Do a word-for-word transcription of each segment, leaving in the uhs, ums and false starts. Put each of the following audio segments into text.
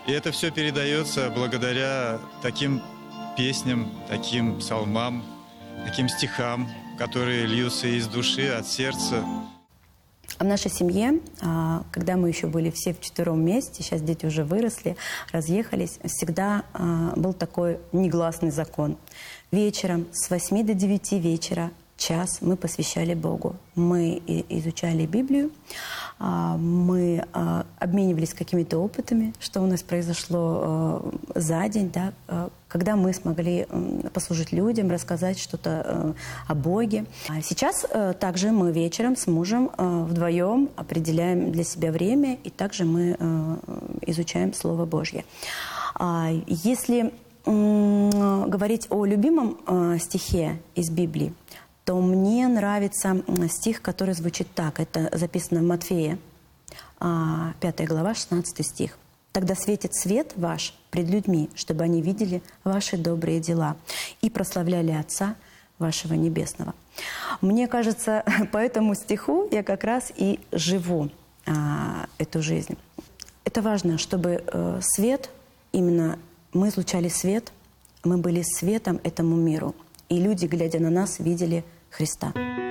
И это все передается благодаря таким песням, таким псалмам, таким стихам, которые льются из души, от сердца. В нашей семье, когда мы еще были все вчетвером вместе, сейчас дети уже выросли, разъехались, всегда был такой негласный закон. Вечером с восьми до девяти вечера час мы посвящали Богу. Мы изучали Библию, мы обменивались какими-то опытами, что у нас произошло за день, да, когда мы смогли послужить людям, рассказать что-то о Боге. Сейчас также мы вечером с мужем вдвоем определяем для себя время, и также мы изучаем Слово Божье. Если говорить о любимом стихе из Библии, то мне нравится стих, который звучит так. Это записано в Матфея, пятая глава, шестнадцатый стих. «Тогда светит свет ваш пред людьми, чтобы они видели ваши добрые дела и прославляли Отца вашего Небесного». Мне кажется, по этому стиху я как раз и живу а, эту жизнь. Это важно, чтобы э, свет, именно мы излучали свет, мы были светом этому миру. И люди, глядя на нас, видели Христа.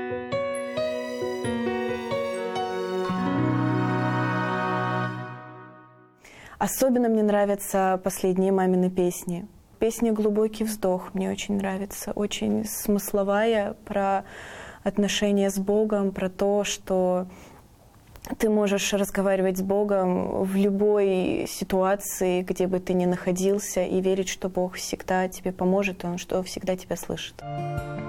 Особенно мне нравятся последние мамины песни. Песня «Глубокий вздох» мне очень нравится, очень смысловая, про отношения с Богом, про то, что ты можешь разговаривать с Богом в любой ситуации, где бы ты ни находился, и верить, что Бог всегда тебе поможет, и Он что всегда тебя слышит.